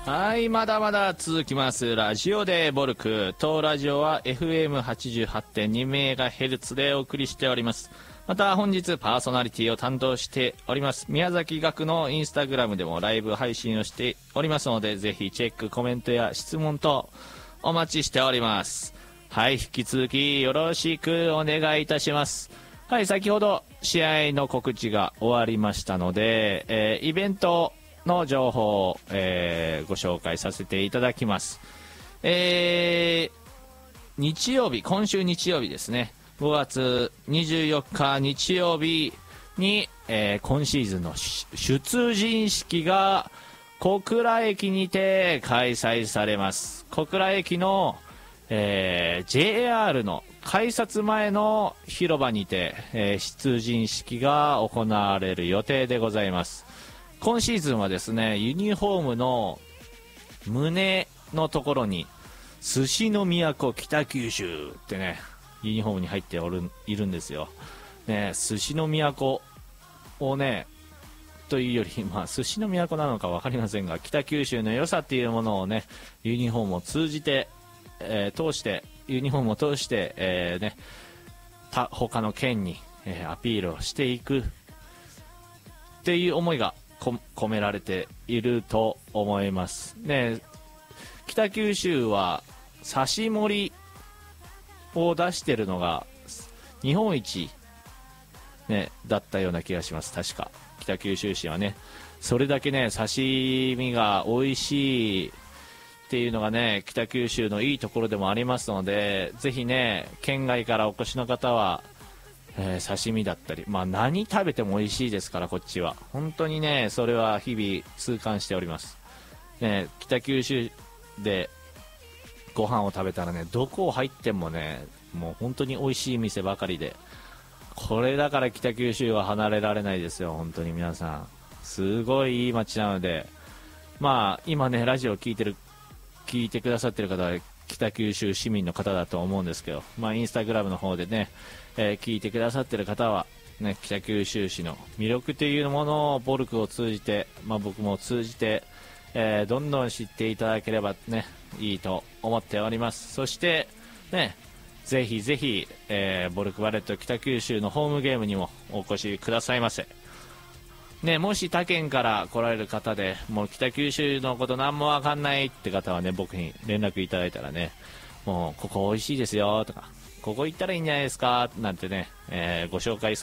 はい、まだまだ続きます。ラジオでボルク。当ラジオは FM88.2MHz でお送りしております。また本日パーソナリティを担当しております宮崎学のインスタグラムでもライブ配信をしておりますので、ぜひチェック、コメントや質問とお待ちしております。はい、引き続きよろしくお願いいたします。はい、先ほど試合の告知が終わりましたので、イベントの情報を、ご紹介させていただきます。日曜日、今週日曜日ですね、5月24日日曜日に、今シーズンの出陣式が小倉駅にて開催されます。小倉駅の、JR の改札前の広場にて、出陣式が行われる予定でございます。今シーズンはですね、ユニフォームの胸のところに寿司の都北九州ってね、ユニフォームに入っているんですよ、ね、寿司の都をね、というより、寿司の都なのか分かりませんが、北九州の良さっていうものをね、ユニフォームを通じて、ユニフォームを通して、他の県に、アピールをしていくっていう思いが込められていると思いますね。北九州は刺し盛りを出してるのが日本一、ね、だったような気がします。確か北九州市はね、それだけね、刺身が美味しいっていうのがね、北九州のいいところでもありますので、ぜひね、県外からお越しの方は、刺身だったり、何食べても美味しいですから、こっちは本当にね、それは日々痛感しております、ね。北九州でご飯を食べたらね、どこを入ってもね、もう本当に美味しい店ばかりで、これだから北九州は離れられないですよ。本当に皆さんすごいいい街なので、今ね、ラジオを聞いてくださってる方は北九州市民の方だと思うんですけど、インスタグラムの方でね、聞いてくださってる方は、ね、北九州市の魅力というものをボルクを通じて、僕も通じて、どんどん知っていただければね、いいと思っております。そしてね、ぜひぜひ、ボルクバレット北九州のホームゲームにもお越しくださいませ。ね、もし他県から来られる方で、もう北九州のこと何もわかんないって方はね、僕に連絡いただいたらね、もうここ美味しいですよとか、ここ行ったらいいんじゃないですかなんてね、ご紹介